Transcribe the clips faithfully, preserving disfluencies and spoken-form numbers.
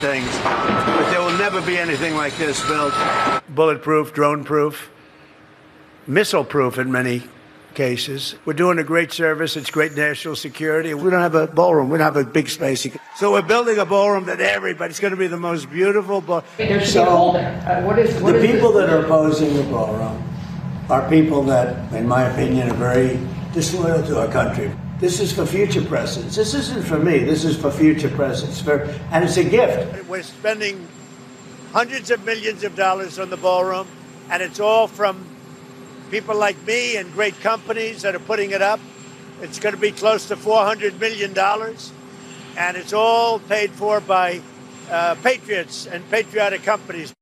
things, but there will never be anything like this built. Bulletproof, drone-proof, missile-proof in many cases. We're doing a great service. It's great national security. We don't have a ballroom. We don't have a big space. So we're building a ballroom that everybody's going to be the most beautiful ballroom. So uh, what is, what the is people this? that are opposing the ballroom are people that, in my opinion, are very disloyal to our country. This is for future presidents. This isn't for me. This is for future presidents. For, and it's a gift. We're spending hundreds of millions of dollars on the ballroom, and it's all from people like me and great companies that are putting it up. It's going to be close to four hundred million dollars, and it's all paid for by uh, patriots and patriotic companies.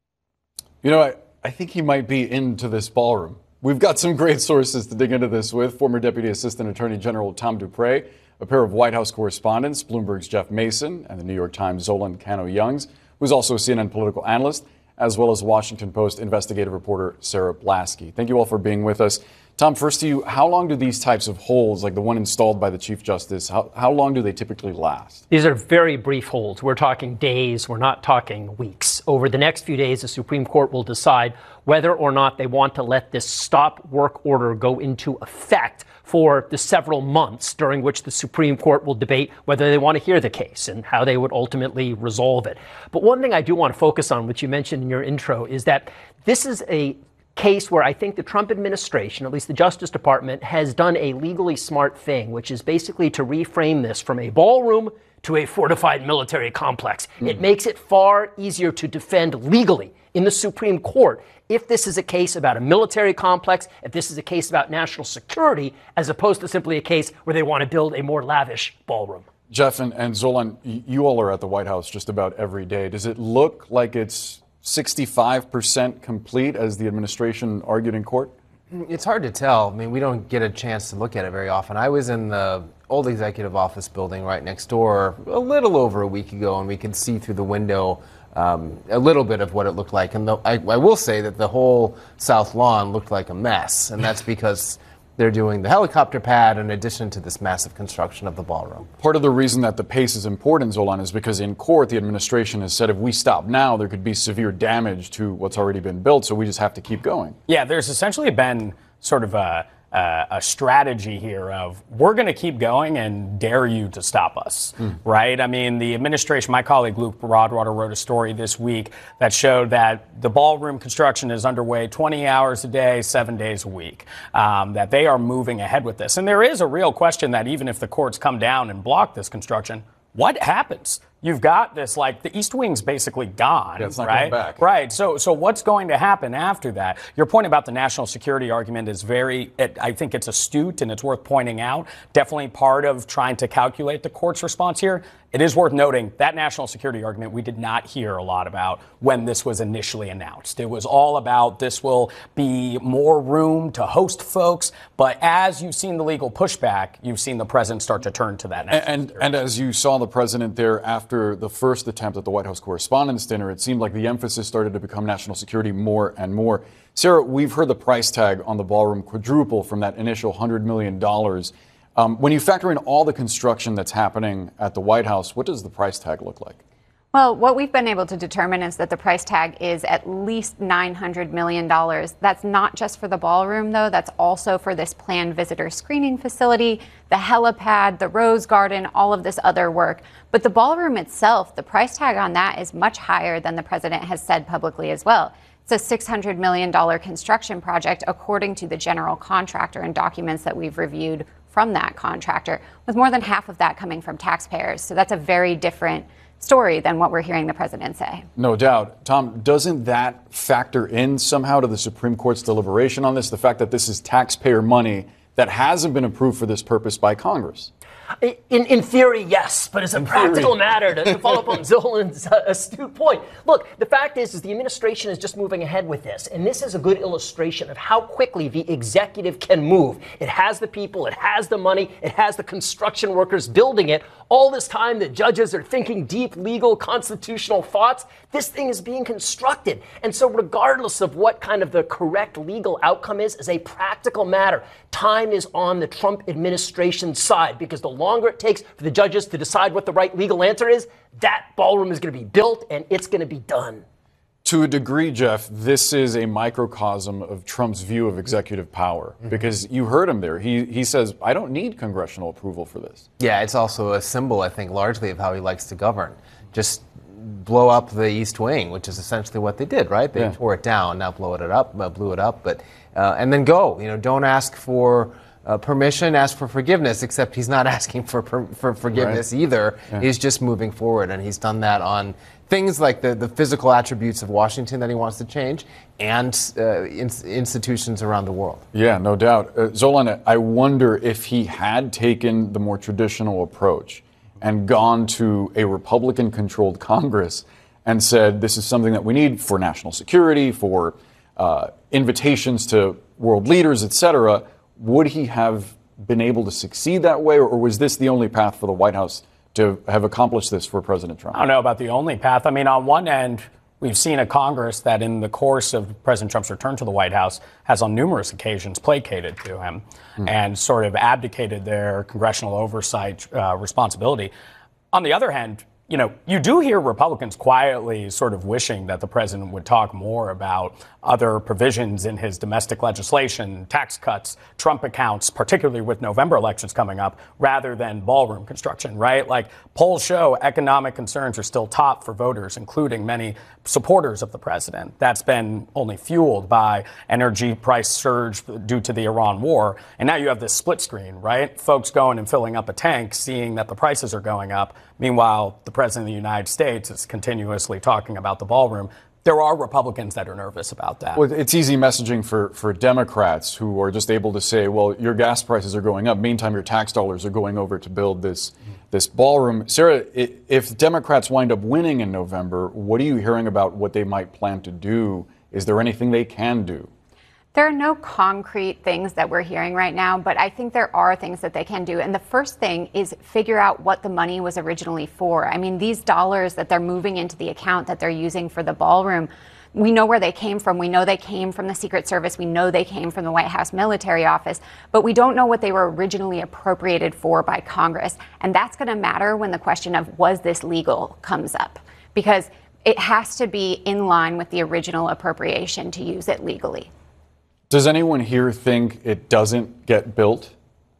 You know, I, I think he might be into this ballroom. We've got some great sources to dig into this with. Former Deputy Assistant Attorney General Tom Dupre, a pair of White House correspondents, Bloomberg's Jeff Mason, and the New York Times' Zolan Kano-Youngs, who's also a C N N political analyst, as well as Washington Post investigative reporter Sarah Blasky. Thank you all for being with us. Tom, first to you, how long do these types of holds, like the one installed by the Chief Justice, how, how long do they typically last? These are very brief holds. We're talking days. We're not talking weeks. Over the next few days, the Supreme Court will decide whether or not they want to let this stop work order go into effect for the several months during which the Supreme Court will debate whether they want to hear the case and how they would ultimately resolve it. But one thing I do want to focus on, which you mentioned in your intro, is that this is a case where I think the Trump administration, at least the Justice Department, has done a legally smart thing, which is basically to reframe this from a ballroom to a fortified military complex. Mm. It makes it far easier to defend legally in the Supreme Court if this is a case about a military complex, if this is a case about national security, as opposed to simply a case where they want to build a more lavish ballroom. Jeff and, and Zolan, you all are at the White House just about every day. Does it look like it's sixty-five percent complete, as the administration argued in court? It's hard to tell. I mean, we don't get a chance to look at it very often. I was in the old executive office building right next door a little over a week ago, and we could see through the window um, a little bit of what it looked like. And the, I, I will say that the whole South Lawn looked like a mess, and that's because they're doing the helicopter pad in addition to this massive construction of the ballroom. Part of the reason that the pace is important, Zolan, is because in court, the administration has said if we stop now, there could be severe damage to what's already been built, so we just have to keep going. Yeah, there's essentially been sort of a, a, a strategy here of we're going to keep going and dare you to stop us, mm. right? I mean, the administration, my colleague Luke Broadwater wrote a story this week that showed that the ballroom construction is underway twenty hours a day, seven days a week, um, that they are moving ahead with this. And there is a real question that even if the courts come down and block this construction, what happens? You've got this, like, the East Wing's basically gone, yeah, it's not right? Going back. Right. So, so what's going to happen after that? Your point about the national security argument is very, it, I think it's astute and it's worth pointing out. Definitely part of trying to calculate the court's response here. It is worth noting that national security argument we did not hear a lot about when this was initially announced. It was all about this will be more room to host folks. But as you've seen the legal pushback, you've seen the president start to turn to that. And, and, and as you saw the president there after the first attempt at the White House Correspondents' Dinner, it seemed like the emphasis started to become national security more and more. Sarah, we've heard the price tag on the ballroom quadruple from that initial one hundred million dollars. Um, when you factor in all the construction that's happening at the White House, what does the price tag look like? Well, what we've been able to determine is that the price tag is at least nine hundred million dollars. That's not just for the ballroom, though. That's also for this planned visitor screening facility, the helipad, the Rose Garden, all of this other work. But the ballroom itself, the price tag on that is much higher than the president has said publicly as well. It's a six hundred million dollars construction project, according to the general contractor and documents that we've reviewed from that contractor, with more than half of that coming from taxpayers. So that's a very different story than what we're hearing the president say. No doubt. Tom, doesn't that factor in somehow to the Supreme Court's deliberation on this, the fact that this is taxpayer money that hasn't been approved for this purpose by Congress? In, in theory, yes, but as a practical matter, to, to follow up on Zolan's uh, astute point, look, the fact is, is the administration is just moving ahead with this, and this is a good illustration of how quickly the executive can move. It has the people, it has the money, it has the construction workers building it. All this time that judges are thinking deep legal constitutional thoughts, this thing is being constructed. And so regardless of what kind of the correct legal outcome is, as a practical matter, time is on the Trump administration's side because the longer it takes for the judges to decide what the right legal answer is, that ballroom is going to be built and it's going to be done. To a degree, Jeff, this is a microcosm of Trump's view of executive power, mm-hmm. because you heard him there. He he says, I don't need congressional approval for this. Yeah, it's also a symbol, I think, largely of how he likes to govern. Just blow up the East Wing, which is essentially what they did, right? They yeah. tore it down, now blow it up, uh, blew it up, but uh, and then go. You know, don't ask for uh, permission, ask for forgiveness. Except he's not asking for per, for forgiveness right. either. Yeah. He's just moving forward, and he's done that on things like the, the physical attributes of Washington that he wants to change, and uh, in, institutions around the world. Yeah, no doubt. Uh, Zolan, I wonder if he had taken the more traditional approach and gone to a Republican-controlled Congress and said, this is something that we need for national security, for uh, invitations to world leaders, et cetera, would he have been able to succeed that way, or was this the only path for the White House to have accomplished this for President Trump? I don't know about the only path. I mean, on one end, we've seen a Congress that in the course of President Trump's return to the White House has on numerous occasions placated to him mm. and sort of abdicated their congressional oversight uh, responsibility. On the other hand, you know, you do hear Republicans quietly sort of wishing that the president would talk more about other provisions in his domestic legislation, tax cuts, Trump accounts, particularly with November elections coming up, rather than ballroom construction, right? Like polls show economic concerns are still top for voters, including many supporters of the president. That's been only fueled by energy price surge due to the Iran war. And now you have this split screen, right? Folks going and filling up a tank, seeing that the prices are going up. Meanwhile, the president of the United States is continuously talking about the ballroom. There are Republicans that are nervous about that. Well, it's easy messaging for, for Democrats who are just able to say, well, your gas prices are going up. Meantime, your tax dollars are going over to build this, this ballroom. Sarah, if Democrats wind up winning in November, what are you hearing about what they might plan to do? Is there anything they can do? There are no concrete things that we're hearing right now, but I think there are things that they can do. And the first thing is figure out what the money was originally for. I mean, these dollars that they're moving into the account that they're using for the ballroom, we know where they came from. We know they came from the Secret Service. We know they came from the White House Military Office, but we don't know what they were originally appropriated for by Congress. And that's going to matter when the question of was this legal comes up, because it has to be in line with the original appropriation to use it legally. Does anyone here think it doesn't get built?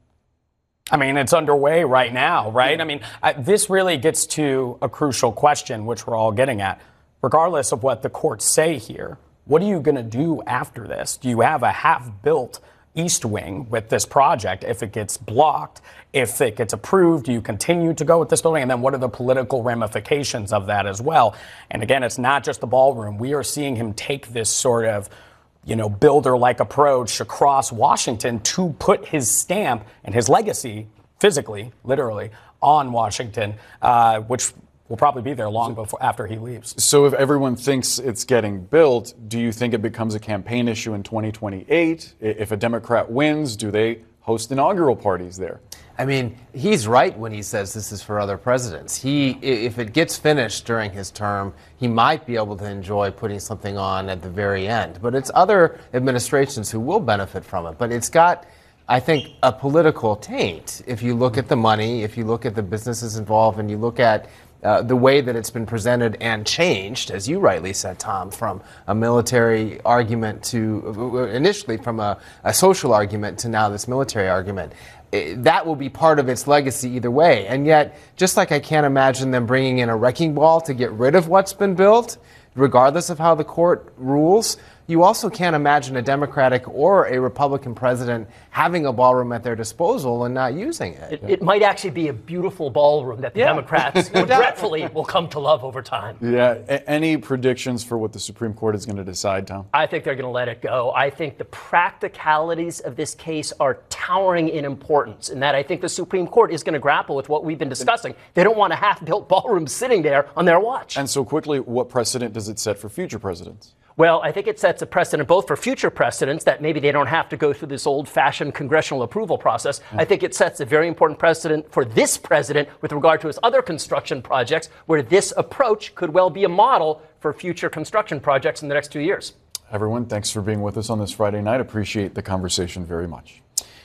I mean, it's underway right now, right? I mean, I, this really gets to a crucial question, which we're all getting at. Regardless of what the courts say here, what are you going to do after this? Do you have a half-built East Wing with this project? If it gets blocked, if it gets approved, do you continue to go with this building? And then what are the political ramifications of that as well? And again, it's not just the ballroom. We are seeing him take this sort of you know, builder-like approach across Washington to put his stamp and his legacy, physically, literally, on Washington, uh, which will probably be there long before after he leaves. So if everyone thinks it's getting built, do you think it becomes a campaign issue in twenty twenty-eight? If a Democrat wins, do they host inaugural parties there? I mean, he's right when he says this is for other presidents. He, if it gets finished during his term, he might be able to enjoy putting something on at the very end. But it's other administrations who will benefit from it. But it's got, I think, a political taint. If you look at the money, if you look at the businesses involved, and you look at uh, the way that it's been presented and changed, as you rightly said, Tom, from a military argument to initially from a, a social argument to now this military argument. That will be part of its legacy either way. And yet, just like I can't imagine them bringing in a wrecking ball to get rid of what's been built, regardless of how the court rules, you also can't imagine a Democratic or a Republican president having a ballroom at their disposal and not using it. It, it might actually be a beautiful ballroom that the yeah. Democrats regretfully will come to love over time. Yeah. A- any predictions for what the Supreme Court is going to decide, Tom? I think they're going to let it go. I think the practicalities of this case are towering in importance, in that I think the Supreme Court is going to grapple with what we've been discussing. They don't want a half-built ballroom sitting there on their watch. And so quickly, what precedent does it set for future presidents? Well, I think it sets a precedent both for future precedents that maybe they don't have to go through this old-fashioned congressional approval process. Mm. I think it sets a very important precedent for this president with regard to his other construction projects, where this approach could well be a model for future construction projects in the next two years. Everyone, thanks for being with us on this Friday night. Appreciate the conversation very much.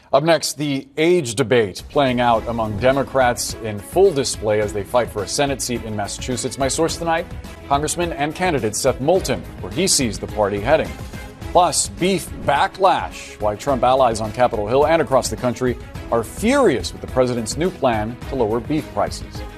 Up next, the age debate playing out among Democrats in full display as they fight for a Senate seat in Massachusetts. My source tonight, Congressman and candidate Seth Moulton, where he sees the party heading. Plus, beef backlash, why Trump allies on Capitol Hill and across the country are furious with the president's new plan to lower beef prices.